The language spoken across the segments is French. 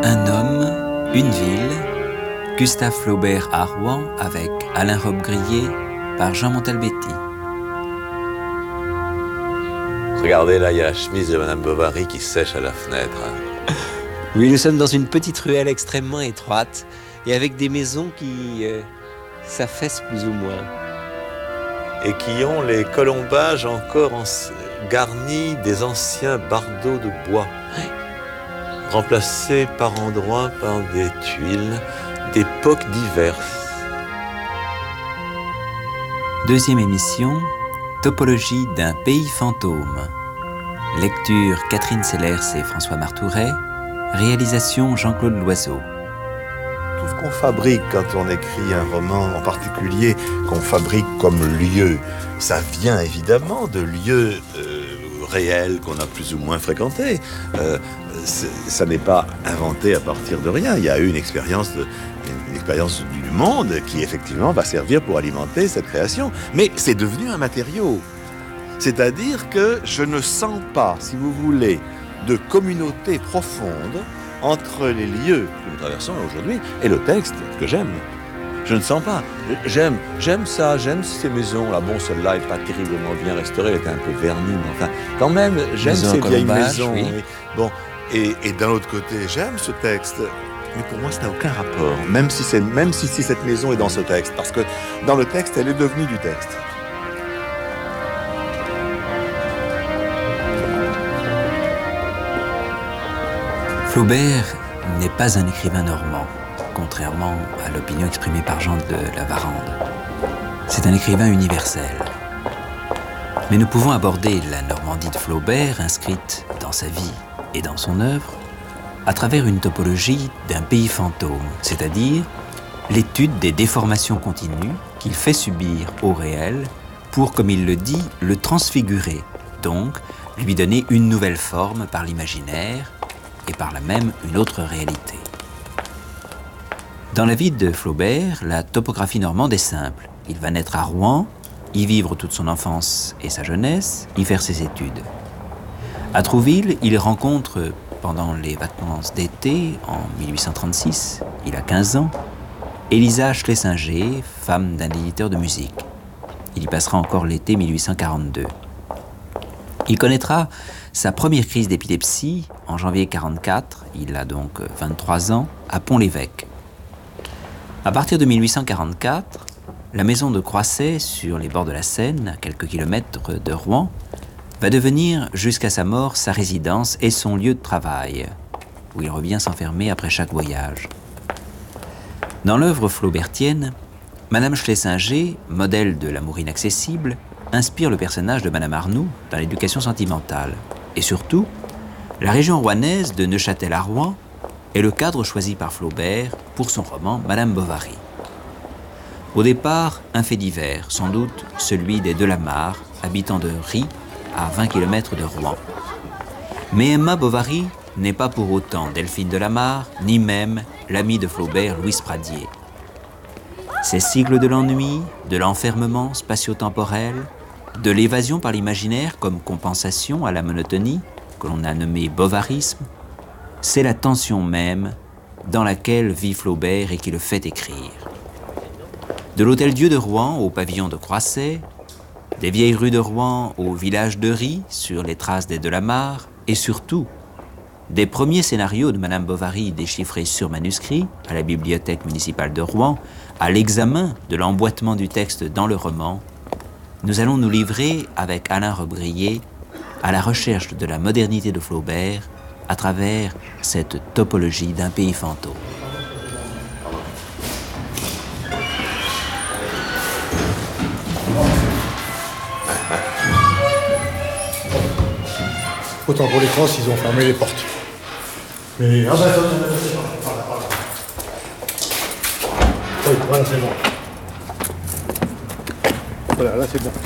Un homme, une ville, Gustave Flaubert à Rouen avec Alain Robbe-Grillet par Jean Montalbetti. Regardez là, il y a la chemise de Madame Bovary qui sèche à la fenêtre. Oui, nous sommes dans une petite ruelle extrêmement étroite et avec des maisons qui s'affaissent plus ou moins. Et qui ont les colombages encore garnis des anciens bardeaux de bois, remplacés par endroits par des tuiles d'époques diverses. Deuxième émission, Topologie d'un pays fantôme. Lecture Catherine Sellers et François Martouret. Réalisation Jean-Claude Loiseau. Tout ce qu'on fabrique quand on écrit un roman, en particulier qu'on fabrique comme lieu, ça vient évidemment de lieux réels qu'on a plus ou moins fréquentés. Ça n'est pas inventé à partir de rien. Il y a eu une expérience du monde qui effectivement va servir pour alimenter cette création. Mais c'est devenu un matériau. C'est-à-dire que je ne sens pas, si vous voulez, de communauté profonde entre les lieux que nous traversons aujourd'hui et le texte que j'aime. Je ne sens pas. J'aime ça, j'aime ces maisons-là. Bon, celle-là n'est pas terriblement bien restaurée, elle était un peu vernie, mais enfin, quand même, j'aime ces vieilles maisons. Oui. Bon, et d'un autre côté, j'aime ce texte. Mais pour moi, ça n'a aucun rapport, même si cette maison est dans ce texte, parce que dans le texte, elle est devenue du texte. Flaubert n'est pas un écrivain normand, contrairement à l'opinion exprimée par Jean de la Varande. C'est un écrivain universel. Mais nous pouvons aborder la Normandie de Flaubert, inscrite dans sa vie et dans son œuvre, à travers une topologie d'un pays fantôme, c'est-à-dire l'étude des déformations continues qu'il fait subir au réel pour, comme il le dit, le transfigurer, donc lui donner une nouvelle forme par l'imaginaire et par là même une autre réalité. Dans la vie de Flaubert, la topographie normande est simple. Il va naître à Rouen, y vivre toute son enfance et sa jeunesse, y faire ses études. À Trouville, il rencontre, pendant les vacances d'été, en 1836, il a 15 ans, Élisa Schlesinger, femme d'un éditeur de musique. Il y passera encore l'été 1842. Il connaîtra sa première crise d'épilepsie en janvier 1944, il a donc 23 ans, à Pont-l'Évêque. À partir de 1844, la maison de Croisset, sur les bords de la Seine, à quelques kilomètres de Rouen, va devenir jusqu'à sa mort sa résidence et son lieu de travail, où il revient s'enfermer après chaque voyage. Dans l'œuvre flaubertienne, Madame Schlesinger, modèle de l'amour inaccessible, inspire le personnage de Madame Arnoux dans l'éducation sentimentale. Et surtout, la région rouennaise de Neuchâtel à Rouen est le cadre choisi par Flaubert pour son roman Madame Bovary. Au départ, un fait divers, sans doute celui des Delamarre, habitants de Ry, à 20 km de Rouen. Mais Emma Bovary n'est pas pour autant Delphine Delamarre, ni même l'amie de Flaubert, Louise Pradier. Ces cycles de l'ennui, de l'enfermement spatio-temporel, de l'évasion par l'imaginaire comme compensation à la monotonie, que l'on a nommé bovarisme, c'est la tension même dans laquelle vit Flaubert et qui le fait écrire. De l'Hôtel-Dieu de Rouen au pavillon de Croisset, des vieilles rues de Rouen au village de Ry, sur les traces des Delamarre, et surtout, des premiers scénarios de Madame Bovary déchiffrés sur manuscrit à la bibliothèque municipale de Rouen, à l'examen de l'emboîtement du texte dans le roman, nous allons nous livrer avec Alain Robbe-Grillet à la recherche de la modernité de Flaubert à travers cette topologie d'un pays fantôme. Autant pour les crosses, ils ont fermé les portes. Mais... Ah bah attends, par là. Oui, voilà, c'est bon. Voilà, là c'est bon.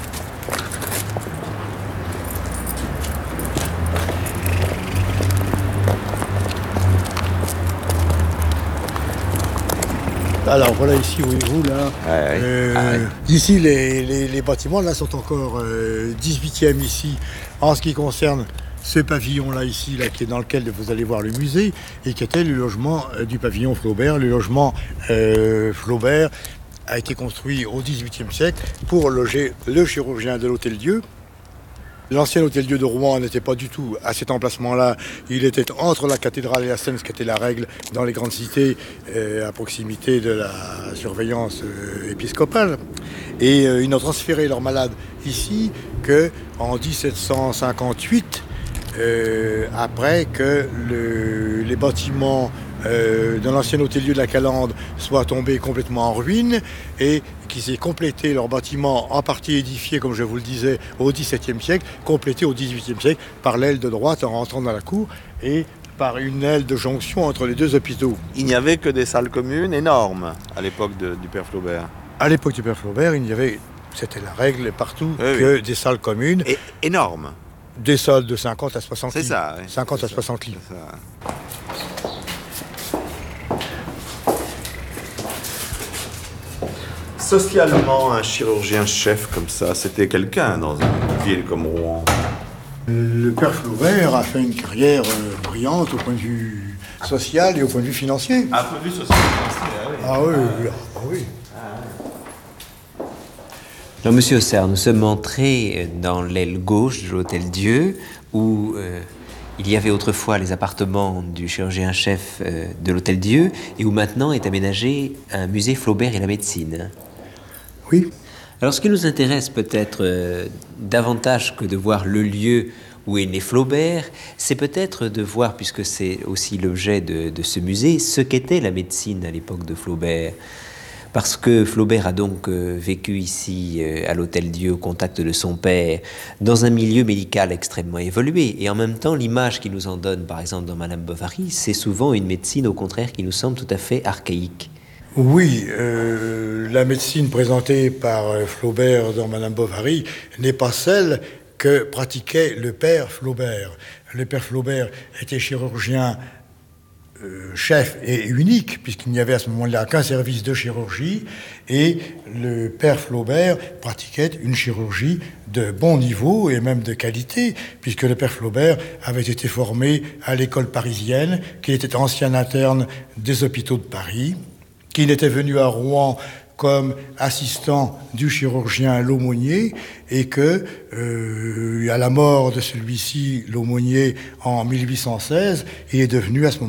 Alors voilà ici où est vous là. Ici les bâtiments là sont encore 18e ici en ce qui concerne Ce pavillon-là, ici, là, qui est dans lequel vous allez voir le musée, et qui était le logement du pavillon Flaubert. Le logement Flaubert a été construit au XVIIIe siècle pour loger le chirurgien de l'Hôtel-Dieu. L'ancien Hôtel-Dieu de Rouen n'était pas du tout à cet emplacement-là. Il était entre la cathédrale et la Seine, ce qui était la règle dans les grandes cités, à proximité de la surveillance épiscopale. Et ils n'ont transféré leurs malades ici qu'en 1758, après que les bâtiments de l'ancien Hôtel-Dieu de la Calandre soient tombés complètement en ruine et qu'ils aient complété leur bâtiment en partie édifié, comme je vous le disais, au XVIIe siècle, complété au XVIIIe siècle par l'aile de droite en rentrant dans la cour et par une aile de jonction entre les deux hôpitaux. Il n'y avait que des salles communes énormes à l'époque du père Flaubert. À l'époque du père Flaubert, il y avait, c'était la règle partout, des salles communes. Et énormes. Des salles de 50 à 60 lits. C'est ça, oui. 50 à 60 lits. C'est ça. Socialement, un chirurgien-chef comme ça, c'était quelqu'un dans une ville comme Rouen. Le père Flaubert a fait une carrière brillante au point de vue social et au point de vue financier. Un peu vu social et financier, Ah oui, ah oui. Alors, Monsieur Auxerre, nous sommes entrés dans l'aile gauche de l'Hôtel-Dieu, où il y avait autrefois les appartements du chirurgien-chef de l'Hôtel-Dieu, et où maintenant est aménagé un musée Flaubert et la médecine. Oui. Alors, ce qui nous intéresse peut-être davantage que de voir le lieu où est né Flaubert, c'est peut-être de voir, puisque c'est aussi l'objet de ce musée, ce qu'était la médecine à l'époque de Flaubert. Parce que Flaubert a donc vécu ici, à l'Hôtel-Dieu, au contact de son père, dans un milieu médical extrêmement évolué. Et en même temps, l'image qu'il nous en donne, par exemple, dans Madame Bovary, c'est souvent une médecine, au contraire, qui nous semble tout à fait archaïque. Oui, la médecine présentée par Flaubert dans Madame Bovary n'est pas celle que pratiquait le père Flaubert. Le père Flaubert était chirurgien chef et unique, puisqu'il n'y avait à ce moment-là qu'un service de chirurgie, et le père Flaubert pratiquait une chirurgie de bon niveau et même de qualité, puisque le père Flaubert avait été formé à l'école parisienne, qu'il était ancien interne des hôpitaux de Paris, qu'il était venu à Rouen comme assistant du chirurgien L'aumônier, et que, à la mort de celui-ci, L'aumônier, en 1816, il est devenu à ce moment